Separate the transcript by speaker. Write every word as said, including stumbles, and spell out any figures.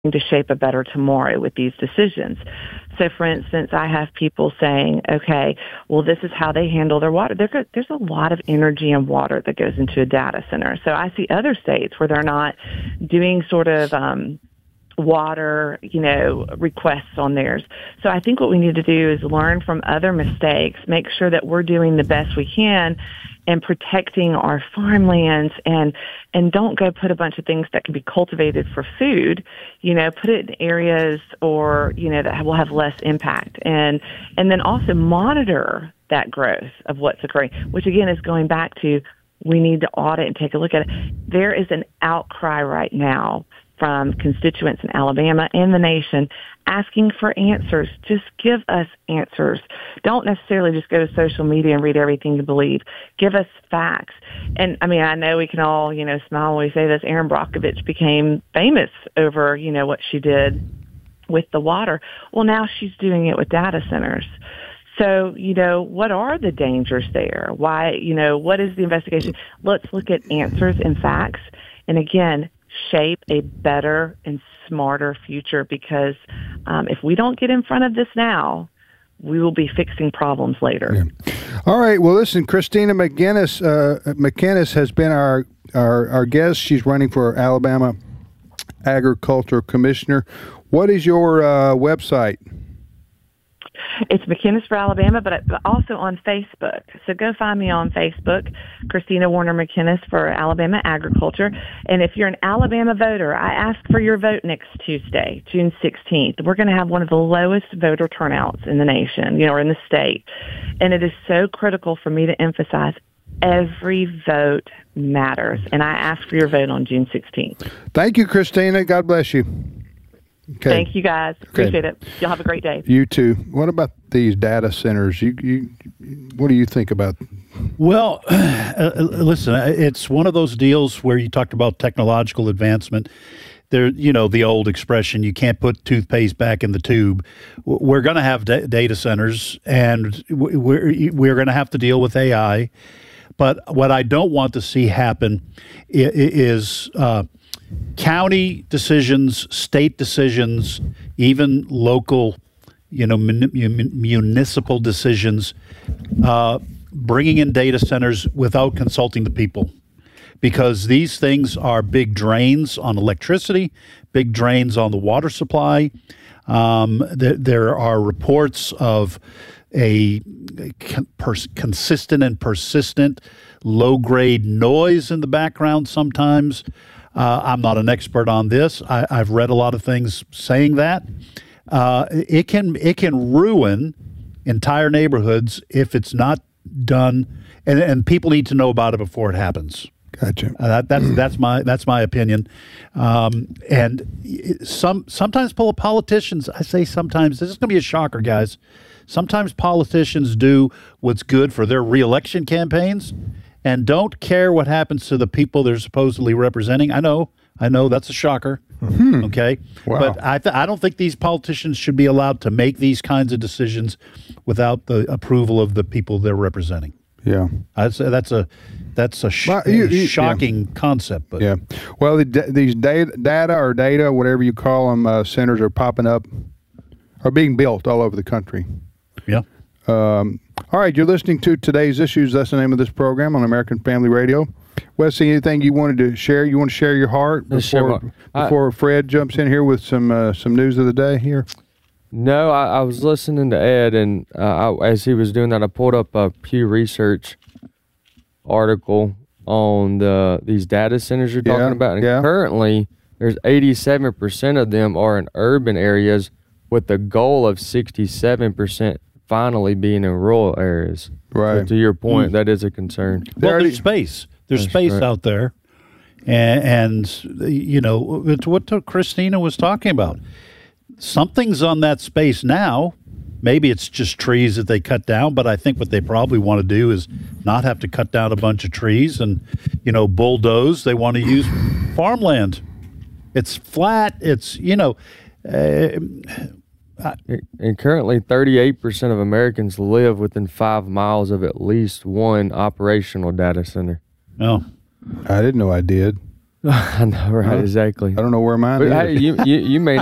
Speaker 1: to shape a better tomorrow with these decisions. So, for instance, I have people saying, okay, well, this is how they handle their water. There, there's a lot of energy and water that goes into a data center. So I see other states where they're not doing sort of um, water, you know, requests on theirs. So I think what we need to do is learn from other mistakes, make sure that we're doing the best we can and protecting our farmlands, and and don't go put a bunch of things that can be cultivated for food, you know, put it in areas or, you know, that will have less impact. And and then also monitor that growth of what's occurring, which again is going back to we need to audit and take a look at it. There is an outcry right now from constituents in Alabama and the nation asking for answers. Just give us answers. Don't necessarily just go to social media and read everything you believe. Give us facts. And, I mean, I know we can all, you know, smile when we say this. Erin Brockovich became famous over, you know, what she did with the water. Well, now she's doing it with data centers. So, you know, what are the dangers there? Why, you know, what is the investigation? Let's look at answers and facts. And again, shape a better and smarter future, because um, if we don't get in front of this now, we will be fixing problems later.
Speaker 2: Yeah. All right. Well, listen, Christina McGinnis, uh, McInnes has been our, our, our guest. She's running for Alabama Agriculture Commissioner. What is your uh, website?
Speaker 1: It's McInnes for Alabama, but also on Facebook. So go find me on Facebook, Christina Warner McInnes for Alabama Agriculture. And if you're an Alabama voter, I ask for your vote next Tuesday, June sixteenth. We're going to have one of the lowest voter turnouts in the nation, you know, or in the state. And it is so critical for me to emphasize every vote matters. And I ask for your vote on June sixteenth.
Speaker 2: Thank you, Christina. God bless you. Okay.
Speaker 1: Thank you, guys. Appreciate okay. it. Y'all have a great day.
Speaker 2: You too. What about these data centers? You, you, what do you think about them?
Speaker 3: Well, uh, listen, it's one of those deals where you talked about technological advancement. There, you know, the old expression, you can't put toothpaste back in the tube. We're going to have da- data centers, and we're, we're going to have to deal with A I. But what I don't want to see happen is uh, county decisions, state decisions, even local, you know, mun- municipal decisions, uh, bringing in data centers without consulting the people. Because these things are big drains on electricity, big drains on the water supply. Um, there, there are reports of a con- pers- consistent and persistent low-grade noise in the background sometimes. Uh, I'm not an expert on this. I, I've read a lot of things saying that. Uh, it can it can ruin entire neighborhoods if it's not done, and, and people need to know about it before it happens.
Speaker 2: Gotcha.
Speaker 3: Uh, that, that's that's my that's my opinion. Um, and some sometimes politicians, I say sometimes, this is going to be a shocker, guys. Sometimes politicians do what's good for their reelection campaigns and don't care what happens to the people they're supposedly representing. I know, I know that's a shocker.
Speaker 2: Mm-hmm.
Speaker 3: Okay,
Speaker 2: wow.
Speaker 3: But I th- I don't think these politicians should be allowed to make these kinds of decisions without the approval of the people they're representing.
Speaker 2: Yeah,
Speaker 3: I'd say that's a that's a, sh-
Speaker 2: well, you, you,
Speaker 3: shocking
Speaker 2: yeah.
Speaker 3: concept. But
Speaker 2: yeah, well, the, these data, data or data, whatever you call them, uh, centers are popping up, are being built all over the country.
Speaker 3: Yeah.
Speaker 2: Um, all right, you're listening to Today's Issues. That's the name of this program on American Family Radio. Wesley, anything you wanted to share? You want to share your heart before
Speaker 4: sure. I,
Speaker 2: before Fred jumps in here with some uh, some news of the day here?
Speaker 4: No, I, I was listening to Ed, and uh, I, as he was doing that, I pulled up a Pew Research article on the these data centers you're talking
Speaker 2: yeah,
Speaker 4: about. And
Speaker 2: yeah.
Speaker 4: currently, there's eighty-seven percent of them are in urban areas, with the goal of sixty-seven percent finally being in rural areas.
Speaker 2: Right.
Speaker 4: So to your point,
Speaker 3: mm.
Speaker 4: that is a concern.
Speaker 3: Well, there's space. There's
Speaker 4: That's
Speaker 3: space
Speaker 4: right.
Speaker 3: out there. And, and, you know, it's what Christina was talking about. Something's on that space now. Maybe it's just trees that they cut down, but I think what they probably want to do is not have to cut down a bunch of trees and, you know, bulldoze. They want to use farmland. It's flat. It's, you know... Uh,
Speaker 4: I, and currently, thirty-eight percent of Americans live within five miles of at least one operational data center.
Speaker 3: Oh,
Speaker 2: I didn't know I did.
Speaker 4: I know, right?
Speaker 2: Huh?
Speaker 4: Exactly.
Speaker 2: I don't know where mine
Speaker 4: But
Speaker 2: is.
Speaker 4: hey, you, you you may